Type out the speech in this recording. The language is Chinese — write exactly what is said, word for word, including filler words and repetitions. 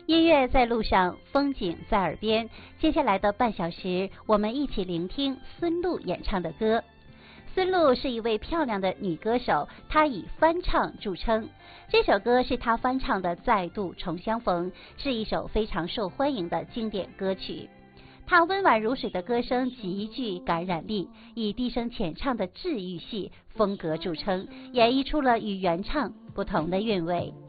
音乐在路上，风景在耳边。接下来的半小时，我们一起聆听孙露演唱的歌。孙露是一位漂亮的女歌手，她以翻唱著称。这首歌是她翻唱的《再度重相逢》，是一首非常受欢迎的经典歌曲。她温婉如水的歌声极具感染力，以低声浅唱的治愈系风格著称，演绎出了与原唱不同的韵味。